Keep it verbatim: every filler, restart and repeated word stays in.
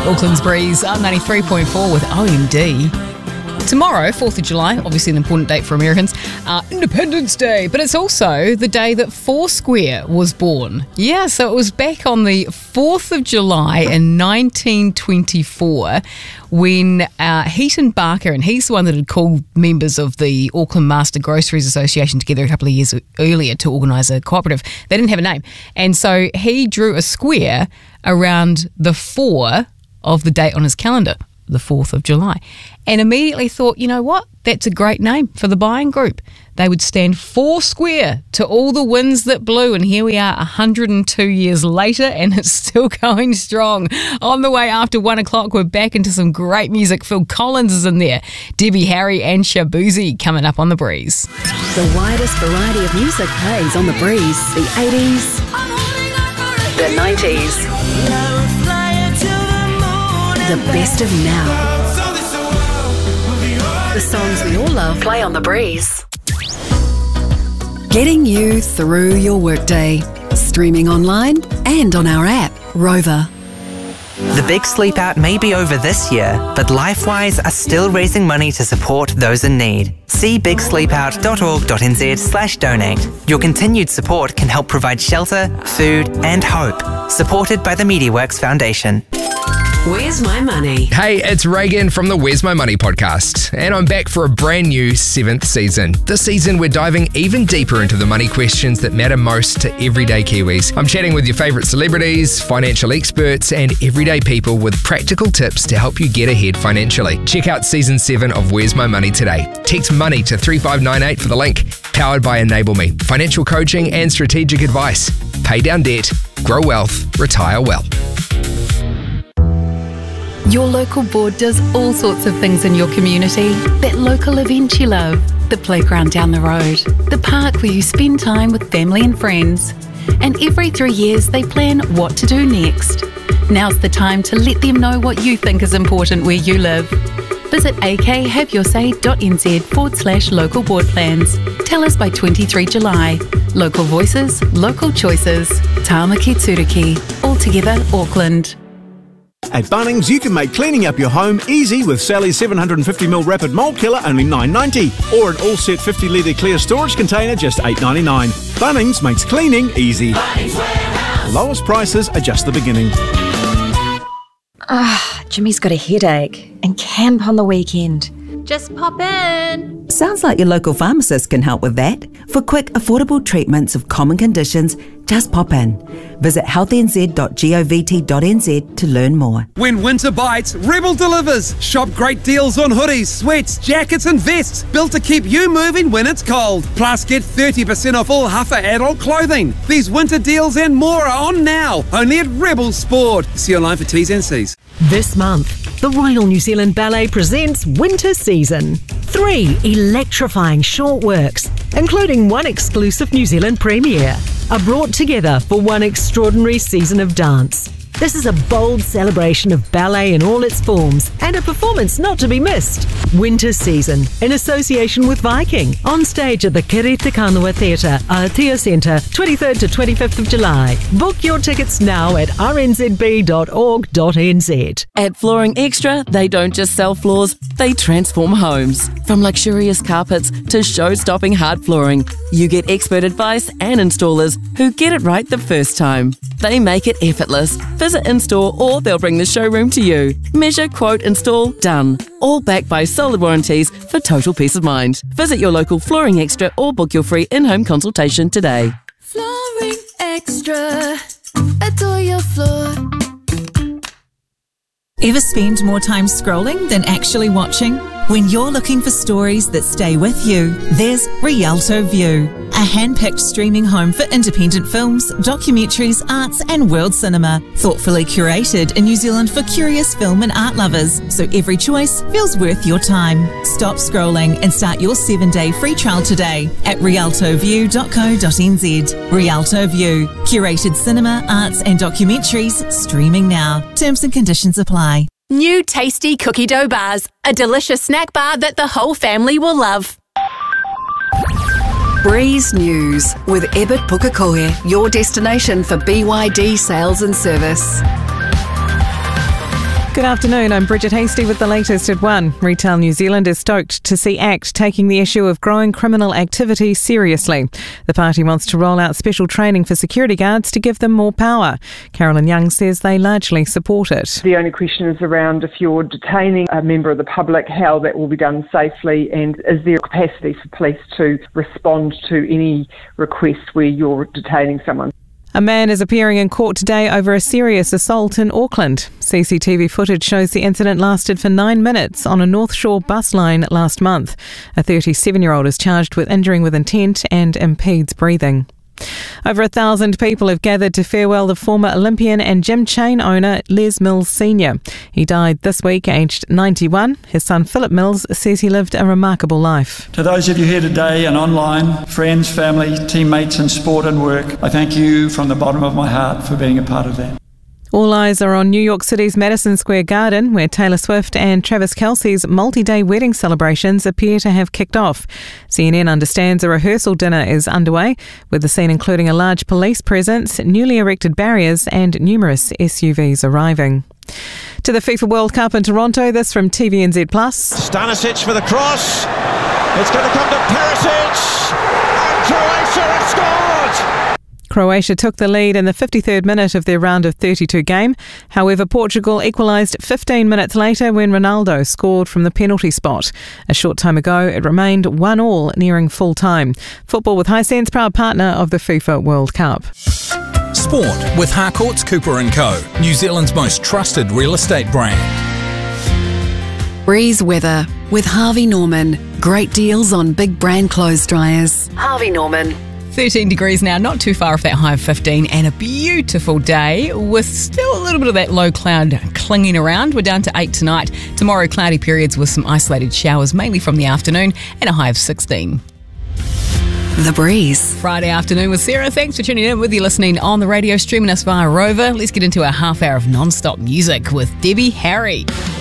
Auckland's Breeze, R ninety-three point four with O M D. Tomorrow, fourth of July, obviously an important date for Americans, uh, Independence Day, but it's also the day that Foursquare was born. Yeah, so it was back on the fourth of July in nineteen twenty-four when uh, Heaton Barker, and he's the one that had called members of the Auckland Master Groceries Association together a couple of years earlier to organise a cooperative. They didn't have a name. And so he drew a square around the four of the date on his calendar, the fourth of July, and immediately thought, you know what, that's a great name for the buying group. They would stand Foursquare to all the winds that blew, and here we are one hundred two years later and it's still going strong. On the way after one o'clock, we're back into some great music. Phil Collins is in there, Debbie Harry and Shabuzi coming up on The Breeze. The widest variety of music plays on The Breeze. The eighties, the nineties, the best of now. The songs we all love play on The Breeze. Getting you through your workday. Streaming online and on our app, Rover. The big sleep out may be over this year, but LifeWise are still raising money to support those in need. See big sleep out dot org dot n z slash donate. Your continued support can help provide shelter, food and hope. Supported by the MediaWorks Foundation. Where's My Money? Hey, it's Reagan from the Where's My Money podcast, and I'm back for a brand new seventh season. This season, we're diving even deeper into the money questions that matter most to everyday Kiwis. I'm chatting with your favourite celebrities, financial experts, and everyday people with practical tips to help you get ahead financially. Check out season seven of Where's My Money today. Text MONEY to three five nine eight for the link. Powered by Enable Me, financial coaching and strategic advice. Pay down debt, grow wealth, retire well. Your local board does all sorts of things in your community. That local event you love, the playground down the road, the park where you spend time with family and friends. And every three years they plan what to do next. Now's the time to let them know what you think is important where you live. Visit akhaveyoursay.nz forward slash local board plans. Tell us by twenty-third of July. Local voices, local choices. Tāmaki Tūriki. All together, Auckland. At Bunnings, you can make cleaning up your home easy with Sally's seven hundred fifty milliliter Rapid Mold Killer only nine ninety, or an all-set fifty litre clear storage container just eight ninety-nine. Bunnings makes cleaning easy. Bunnings Warehouse. Lowest prices are just the beginning. Ah, Jimmy's got a headache and camp on the weekend. Just pop in. Sounds like your local pharmacist can help with that. For quick, affordable treatments of common conditions, just pop in. Visit health n z dot govt dot n z to learn more. When winter bites, Rebel delivers. Shop great deals on hoodies, sweats, jackets and vests, built to keep you moving when it's cold. Plus, get thirty percent off all Huffer adult clothing. These winter deals and more are on now, only at Rebel Sport. See online for T's and C's. This month, the Royal New Zealand Ballet presents Winter Season. Three electrifying short works, including one exclusive New Zealand premiere, are brought together for one extraordinary season of dance. This is a bold celebration of ballet in all its forms and a performance not to be missed. Winter Season, in association with Viking, on stage at the Kiri Te Kanawa Theatre, Aotea Centre, twenty-third to twenty-fifth of July. Book your tickets now at r n z b dot org dot n z. At Flooring Extra, they don't just sell floors, they transform homes. From luxurious carpets to show-stopping hard flooring, you get expert advice and installers who get it right the first time. They make it effortless. Visit in-store or they'll bring the showroom to you. Measure, quote, install, done. All backed by solid warranties for total peace of mind. Visit your local Flooring Extra or book your free in-home consultation today. Flooring Extra. Adore your floor. Ever spend more time scrolling than actually watching? When you're looking for stories that stay with you, there's Rialto View, a hand-picked streaming home for independent films, documentaries, arts and world cinema. Thoughtfully curated in New Zealand for curious film and art lovers, so every choice feels worth your time. Stop scrolling and start your seven-day free trial today at rialto view dot co dot n z. Rialto View, curated cinema, arts and documentaries streaming now. Terms and conditions apply. New tasty cookie dough bars, a delicious snack bar that the whole family will love. Breeze News with Ebert Pukekohe, your destination for B Y D sales and service. Good afternoon, I'm Bridget Hasty with the latest at one. Retail New Zealand is stoked to see ACT taking the issue of growing criminal activity seriously. The party wants to roll out special training for security guards to give them more power. Carolyn Young says they largely support it. The only question is around if you're detaining a member of the public, how that will be done safely, and is there capacity for police to respond to any requests where you're detaining someone. A man is appearing in court today over a serious assault in Auckland. C C T V footage shows the incident lasted for nine minutes on a North Shore bus line last month. A thirty-seven-year-old is charged with injuring with intent and impedes breathing. Over a thousand people have gathered to farewell the former Olympian and gym chain owner Les Mills Senior He died this week aged ninety-one. His son Philip Mills says he lived a remarkable life. To those of you here today and online, friends, family, teammates in sport and work, I thank you from the bottom of my heart for being a part of that. All eyes are on New York City's Madison Square Garden, where Taylor Swift and Travis Kelce's multi-day wedding celebrations appear to have kicked off. C N N understands a rehearsal dinner is underway, with the scene including a large police presence, newly erected barriers and numerous S U Vs arriving. To the FIFA World Cup in Toronto, this from T V N Z Plus. Stanisic for the cross. It's going to come to Perisic. And Croatia have scored! Croatia took the lead in the fifty-third minute of their round of thirty-two game. However, Portugal equalised fifteen minutes later when Ronaldo scored from the penalty spot. A short time ago, it remained one all nearing full time. Football with Hisense, proud partner of the FIFA World Cup. Sport with Harcourts Cooper and Co, New Zealand's most trusted real estate brand. Breeze weather with Harvey Norman. Great deals on big brand clothes dryers. Harvey Norman. thirteen degrees now, not too far off that high of fifteen, and a beautiful day with still a little bit of that low cloud clinging around. We're down to eight tonight. Tomorrow, cloudy periods with some isolated showers, mainly from the afternoon, and a high of sixteen. The Breeze. Friday afternoon with Sarah. Thanks for tuning in. Whether you're listening on the radio, streaming us via Rover, let's get into a half hour of non-stop music with Debbie Harry.